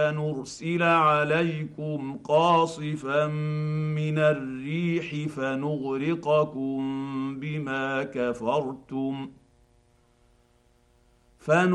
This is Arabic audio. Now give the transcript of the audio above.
نرسل عليكم قاصفا من الريح فنغرقكم بما كفرتم